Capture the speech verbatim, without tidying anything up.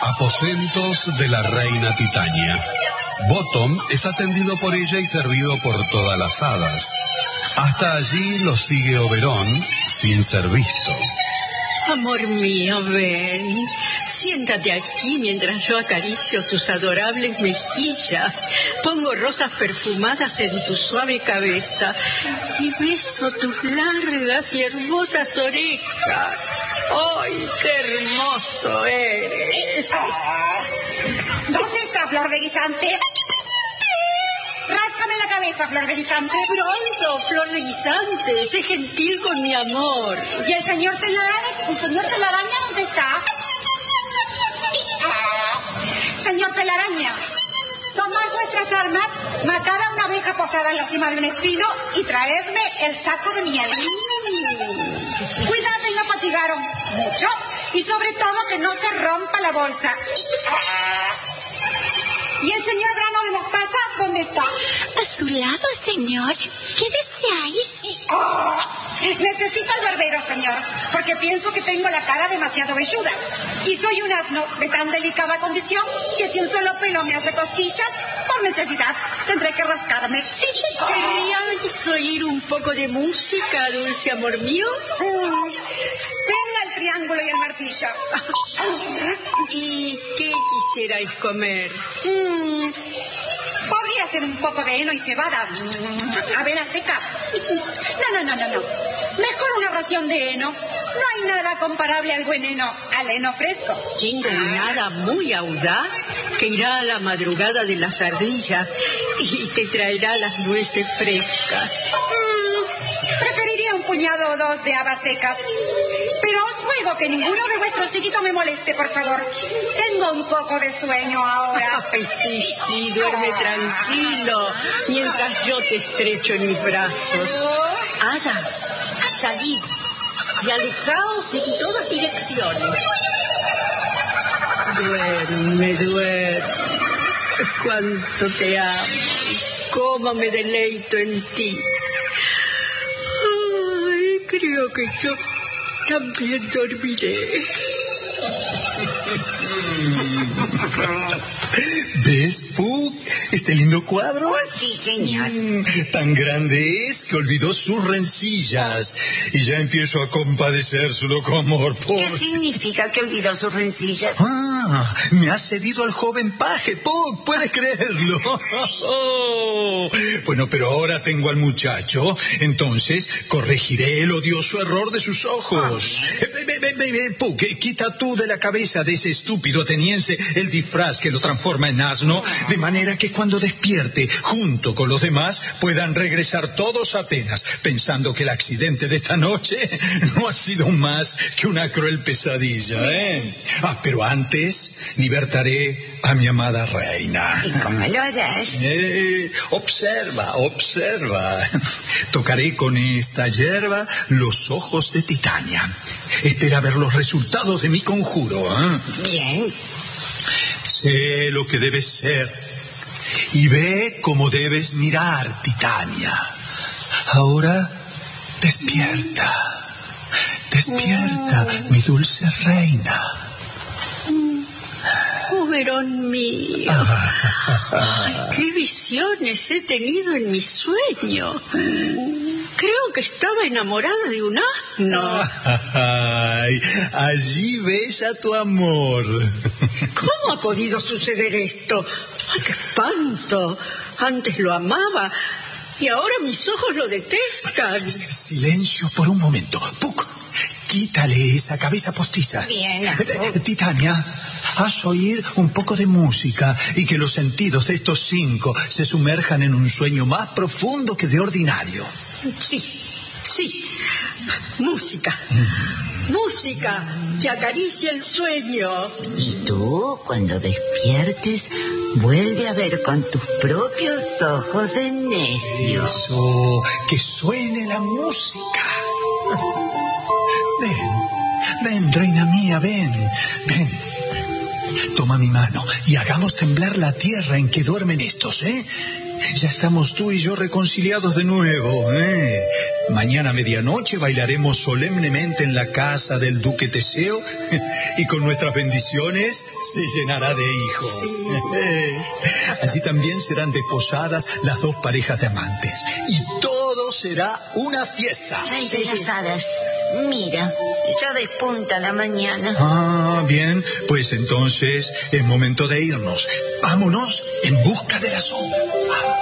Aposentos de la reina Titania. Bottom es atendido por ella y servido por todas las hadas. Hasta allí lo sigue Oberón sin ser visto. Amor mío, ven. Siéntate aquí mientras yo acaricio tus adorables mejillas. Pongo rosas perfumadas en tu suave cabeza y beso tus largas y hermosas orejas. ¡Ay, qué hermoso eres! ¿Dónde está Flor de Guisante? Ráscame la cabeza, Flor de Guisante. Pronto, Flor de Guisante, sé gentil con mi amor. ¿Y el señor Telaraña? ¿El señor Telaraña dónde está? Señor Telaraña, tomad vuestras armas, matad a una abeja posada en la cima de un espino y traedme el saco de miel. Mm. Cuidado y no fatigaron mucho, y sobre todo que no se rompa la bolsa. ¿Y el señor Grano de Mostaza dónde está? A su lado, señor. ¿Qué deseáis? Oh, necesito al barbero, señor, porque pienso que tengo la cara demasiado velluda. Y soy un asno de tan delicada condición que si un solo pelo me hace cosquillas, por necesidad tendré que rascarme. Sí, sí. ¿Querríais oír un poco de música, dulce amor mío? Mm. Venga el triángulo y el martillo. ¿Y qué quisierais comer? Mm. Podría ser un poco de heno y cebada. Avena seca. No, no, no, no, no. Mejor una ración de heno. No hay nada comparable al buen heno, al heno fresco. Tengo una hada muy audaz que irá a la madrugada de las ardillas y te traerá las nueces frescas. Mm, preferiría un puñado o dos de habas secas. Pero os ruego que ninguno de vuestros psíquicos me moleste, por favor. Tengo un poco de sueño ahora. Ay, sí, sí, duerme tranquilo mientras yo te estrecho en mis brazos. Hadas, salid y alejaos en todas direcciones. Duerme, duerme. Cuánto te amo. Cómo me deleito en ti. Ay, creo que yo también dormiré. ¿Ves, Puck? ¿Este lindo cuadro? Sí, señor. Mm, tan grande es que olvidó sus rencillas. Y ya empiezo a compadecer su loco amor por... ¿Qué significa que olvidó sus rencillas? Ah, me ha cedido al joven paje, Puck, ¿puedes creerlo? Bueno, pero ahora tengo al muchacho, entonces corregiré el odioso error de sus ojos. Eh, ve, ve, ve, ve, Puck, quita tú de la cabeza de ese estúpido ateniense el disfraz que lo transforma en asno, de manera que cuando despierte, junto con los demás, puedan regresar todos a Atenas, pensando que el accidente de esta noche no ha sido más que una cruel pesadilla, ¿eh? Ah, pero antes libertaré a mi amada reina. ¿Y cómo lo harás? Eh, observa, observa. Tocaré con esta hierba los ojos de Titania. Espera ver los resultados de mi conjuro, ¿eh? Bien. Sé lo que debes ser y ve cómo debes mirar, Titania. Ahora despierta, despierta, mi dulce reina. Oberón mío. Ay, qué visiones he tenido en mi sueño. Creo que estaba enamorada de un asno. Ay, allí ves a tu amor. ¿Cómo ha podido suceder esto? ¡Ay, qué espanto! Antes lo amaba y ahora mis ojos lo detestan. Silencio por un momento. Puck, quítale esa cabeza postiza. Bien. Titania, haz oír un poco de música y que los sentidos de estos cinco se sumerjan en un sueño más profundo que de ordinario. Sí, sí. Música. Mm. Música que acaricia el sueño. Y tú, cuando despiertes, vuelve a ver con tus propios ojos de necio. Eso, que suene la música. Ven, ven, reina mía, ven, ven. Toma mi mano y hagamos temblar la tierra en que duermen estos, ¿eh? Ya estamos tú y yo reconciliados de nuevo, ¿eh? Mañana a medianoche bailaremos solemnemente en la casa del duque Teseo y con nuestras bendiciones se llenará de hijos. Sí. Así también serán desposadas las dos parejas de amantes y todo será una fiesta. Ay, de las hadas. Mira, ya despunta la mañana. Ah, bien, pues entonces es momento de irnos. Vámonos en busca de la sombra.